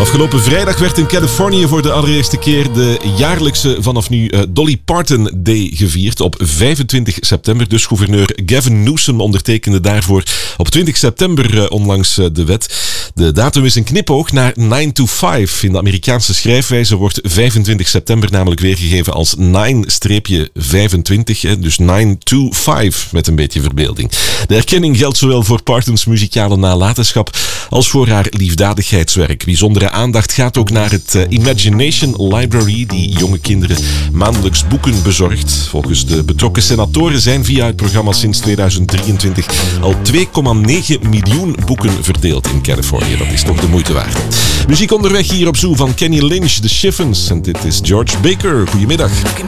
Afgelopen vrijdag werd in Californië voor de allereerste keer de jaarlijkse vanaf nu Dolly Parton Day gevierd. Op 25 september. Dus gouverneur Gavin Newsom ondertekende daarvoor op 20 september onlangs de wet. De datum is een knipoog naar 9 to 5. In de Amerikaanse schrijfwijze wordt 25 september namelijk weergegeven als 9-25. Dus 9 to 5 met een beetje verbeelding. De erkenning geldt zowel voor Partons muzikale nalatenschap als voor haar liefdadigheidswerk. Bijzondere aandacht gaat ook naar het Imagination Library, die jonge kinderen maandelijks boeken bezorgt. Volgens de betrokken senatoren zijn via het programma sinds 2023 al 2,9 miljoen boeken verdeeld in Californië. Dat is toch de moeite waard. Muziek onderweg hier op Zoo van Kenny Lynch, The Chiffons. En dit is George Baker. Goedemiddag.